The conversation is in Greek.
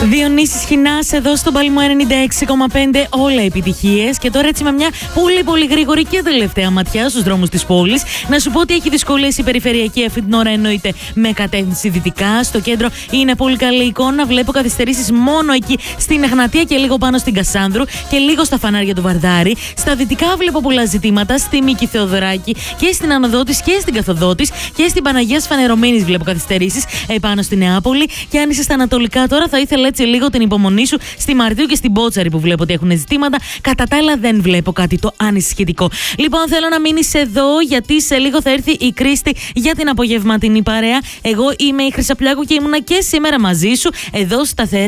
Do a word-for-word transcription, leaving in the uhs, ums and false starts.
Διονύσης Χινάς εδώ στον Παλμό ενενήντα έξι κόμμα πέντε, όλα επιτυχίες. Και τώρα έτσι με μια πολύ πολύ γρήγορη και τελευταία ματιά στους δρόμους της πόλης, να σου πω ότι έχει δυσκολίες η περιφερειακή αυτή την ώρα, εννοείται με κατεύθυνση δυτικά. Στο κέντρο είναι πολύ καλή εικόνα, βλέπω καθυστερήσεις μόνο εκεί στην Εγνατία και λίγο πάνω στην Κασάνδρου και λίγο στα φανάρια του Βαρδάρη. Στα δυτικά βλέπω πολλά ζητήματα, στη Μίκη Θεοδωράκη και στην Ανοδότης και στην Καθοδότης και στην Παναγίας Φανερωμένης βλέπω καθυστερήσεις επάνω στη Νεάπολη. Και αν είσαι στα ανατολικά τώρα, θα ήθελα έτσι λίγο την υπομονή σου στη Μαρτίου και στην Πότσαρη που βλέπω ότι έχουν ζητήματα. Κατά τα άλλα, δεν βλέπω κάτι το ανησυχητικό. Λοιπόν, θέλω να μείνεις εδώ, γιατί σε λίγο θα έρθει η Κρίστη για την απογευματινή παρέα. Εγώ είμαι η Χρυσαπλάκου και ήμουνα και σήμερα μαζί σου εδώ σταθερά.